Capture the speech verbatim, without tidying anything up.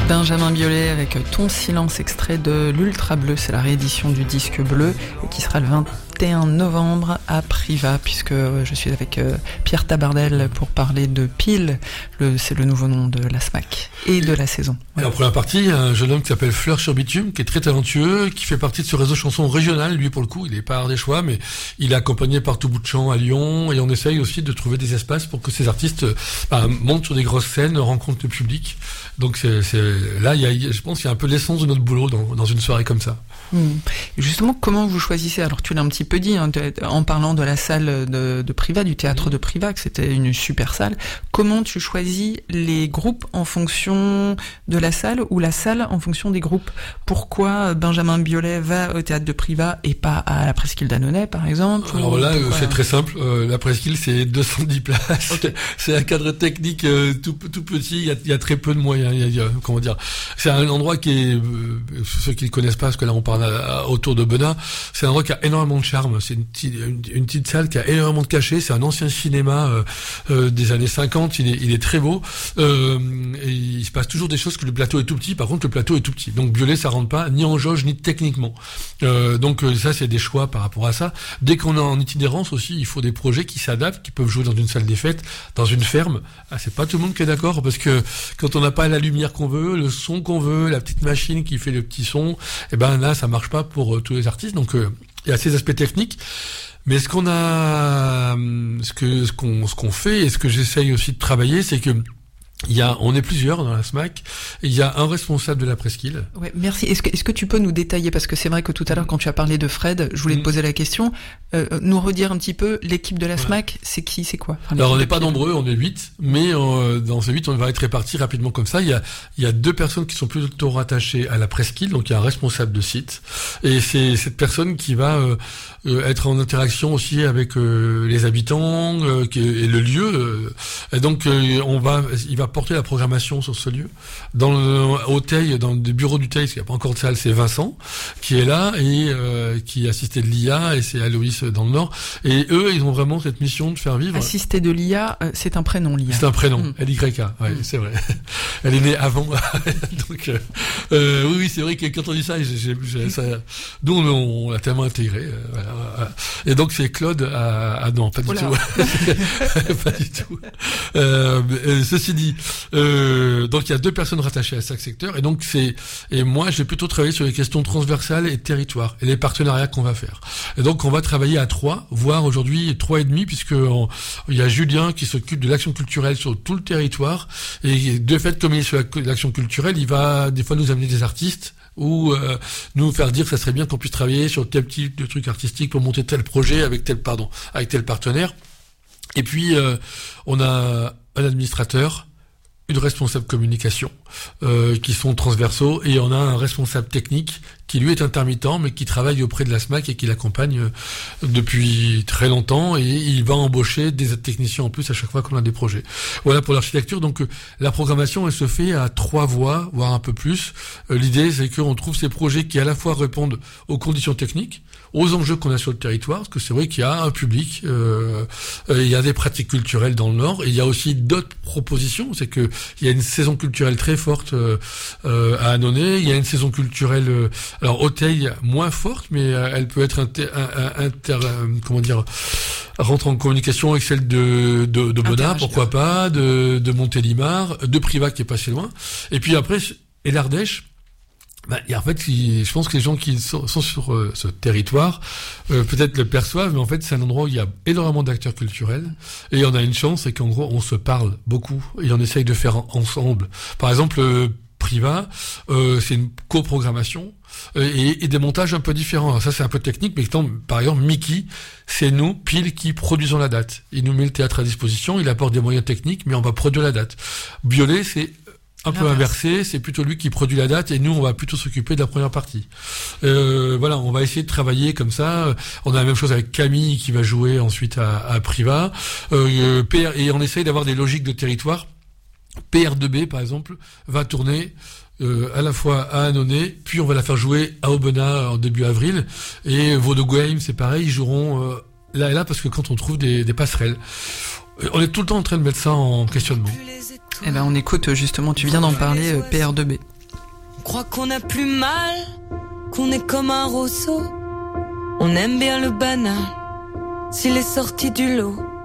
Benjamin Biolay avec Ton silence, extrait de l'Ultra Bleu, c'est la réédition du disque bleu et qui sera le vingt et un novembre à Privas, puisque je suis avec Pierre Tabardel pour parler de Pile, le, c'est le nouveau nom de la SMAC et de la saison. Ouais. Et en première partie, il y a un jeune homme qui s'appelle Fleur sur Bitume, qui est très talentueux, qui fait partie de ce réseau chanson régional. Lui, pour le coup, il est pas ardéchois, mais il est accompagné par tout bout de champ à Lyon, et on essaye aussi de trouver des espaces pour que ces artistes bah, montent sur des grosses scènes, rencontrent le public. Donc c'est, c'est là, il y a, je pense qu'il y a un peu l'essence de notre boulot dans, dans une soirée comme ça. Mmh. Justement, comment vous choisissez? Alors tu l'as un petit peu dit hein, en parlant de la salle de, de Privas, du théâtre de Privas, que c'était une super salle. Comment tu choisis les groupes en fonction de la salle ou la salle en fonction des groupes? Pourquoi Benjamin Biolay va au théâtre de Privas et pas à la Presqu'île d'Annonay, par exemple? Alors là, pourquoi? C'est très simple. Euh, la Presqu'île, c'est deux cent dix places. Okay. C'est un cadre technique euh, tout, tout petit. Il y a, il y a très peu de moyens. Il y a, il y a, comment dire? C'est un endroit qui est, euh, ceux qui ne connaissent pas, parce que là on parle à, à, autour de Benin, c'est un endroit qui a énormément de charme. C'est une, une, une petite salle qui a énormément de cachet. C'est un ancien cinéma euh, euh, des années cinquante. Il est, il est très beau. Euh, et il se passe toujours des choses que le plateau est tout petit. Par contre, le plateau est tout petit. Donc Biolay, ça rentre pas ni en jauge ni techniquement. Euh, donc euh, ça, c'est des choix par rapport à ça. Dès qu'on est en itinérance aussi, il faut des projets qui s'adaptent, qui peuvent jouer dans une salle des fêtes, dans une ferme. Ah, c'est pas tout le monde qui est d'accord, parce que quand on n'a pas la lumière qu'on veut, le son qu'on veut, la petite machine qui fait le petit son, et ben là, ça marche pas pour euh, tous les artistes. Donc euh, il y a ces aspects techniques. Mais ce qu'on a, ce que ce qu'on ce qu'on fait et ce que j'essaye aussi de travailler, c'est que il y a, on est plusieurs dans la SMAC. Il y a un responsable de la Presqu'île. Ouais, merci. Est-ce que, est-ce que tu peux nous détailler, parce que c'est vrai que tout à l'heure, quand tu as parlé de Fred, je voulais mmh. te poser la question, euh, nous redire un petit peu l'équipe de la SMAC, ouais. c'est qui, c'est quoi? Enfin, alors on n'est pas nombreux, on est huit, mais euh, dans ces huit, on va être répartis rapidement comme ça. Il y a, il y a deux personnes qui sont plutôt rattachées à la Presqu'île, donc il y a un responsable de site, et c'est cette personne qui va euh, euh, être en interaction aussi avec euh, les habitants euh, et le lieu. Euh, et donc euh, on va, il va porter la programmation sur ce lieu. Dans le, au Teil, dans le bureau du Teil, parce qu'il n'y a pas encore de salle, c'est Vincent qui est là et euh, qui est assisté de l'I A, et c'est Aloïs dans le Nord. Et eux, ils ont vraiment cette mission de faire vivre. Assisté de l'I A, euh, c'est un prénom, l'I A. C'est un prénom, mmh. L Y A, ouais, mmh. c'est vrai. Elle est née avant. Donc, euh, euh, oui, oui, c'est vrai que quand on dit ça, j'ai, j'ai, j'ai, ça nous, on, on l'a tellement intégré. Euh, voilà, voilà. Et donc, c'est Claude à... à non, pas du Oula. tout. Pas du tout. Euh, euh, ceci dit, Euh, donc il y a deux personnes rattachées à chaque secteur, et donc c'est et moi j'ai plutôt travaillé sur les questions transversales et territoires et les partenariats qu'on va faire. Et donc on va travailler à trois, voire aujourd'hui trois et demi, puisque on, il y a Julien qui s'occupe de l'action culturelle sur tout le territoire, et de fait comme il est sur la, l'action culturelle, il va des fois nous amener des artistes ou euh, nous faire dire que ça serait bien qu'on puisse travailler sur tel type de truc artistique pour monter tel projet avec tel pardon avec tel partenaire. Et puis euh, on a un administrateur, une responsable communication euh, qui sont transversaux, et on a un responsable technique qui lui est intermittent mais qui travaille auprès de la SMAC et qui l'accompagne euh, depuis très longtemps, et il va embaucher des techniciens en plus à chaque fois qu'on a des projets. Voilà pour l'architecture. Donc euh, la programmation, elle se fait à trois voix, voire un peu plus. Euh, l'idée, c'est qu'on trouve ces projets qui à la fois répondent aux conditions techniques, aux enjeux qu'on a sur le territoire, parce que c'est vrai qu'il y a un public, euh, euh, il y a des pratiques culturelles dans le Nord, et il y a aussi d'autres propositions. C'est que il y a une saison culturelle très forte euh, euh, à Annonay, il y a une saison culturelle euh, alors au Teil moins forte, mais euh, elle peut être inter, inter, euh, comment dire, rentre en communication avec celle de de, de Benin, pourquoi pas, de de Montélimar, de Privas qui est pas si loin, et puis après et l'Ardèche. Ben, et en fait, je pense que les gens qui sont, sont sur euh, ce territoire euh, peut-être le perçoivent, mais en fait, c'est un endroit où il y a énormément d'acteurs culturels, et on a une chance, c'est qu'en gros, on se parle beaucoup et on essaye de faire en, ensemble. Par exemple, euh, Privas, euh, c'est une coprogrammation euh, et, et des montages un peu différents. Alors ça, c'est un peu technique, mais tant, par exemple, Mickey, c'est nous, pile, qui produisons la date. Il nous met le théâtre à disposition, il apporte des moyens techniques, mais on va produire la date. Biolay, c'est un peu inversé, c'est plutôt lui qui produit la date et nous on va plutôt s'occuper de la première partie. Euh, voilà, on va essayer de travailler comme ça. On a la même chose avec Camille qui va jouer ensuite à, à Privas. Euh, P R, et on essaye d'avoir des logiques de territoire. P R deux B par exemple va tourner euh, à la fois à Annonay, puis on va la faire jouer à Aubenas en début avril. Et Vaudougueim, c'est pareil, ils joueront euh, là et là parce que quand on trouve des, des passerelles, on est tout le temps en train de mettre ça en questionnement. Eh ben, on écoute justement, tu viens d'en parler, P R deux B. croit qu'on a plus mal, qu'on est comme un roseau. On aime bien le banal, s'il est sorti du lot.